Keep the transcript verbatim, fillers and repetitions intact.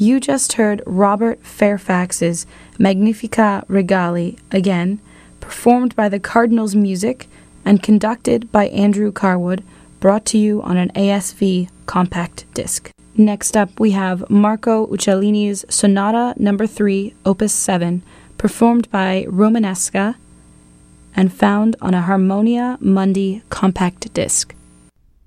You just heard Robert Fairfax's Magnificat Regali again, performed by the Cardinals Music and conducted by Andrew Carwood, brought to you on an A S V compact disc. Next up, we have Marco Uccellini's Sonata Number three, Opus seven, performed by Romanesca and found on a Harmonia Mundi compact disc.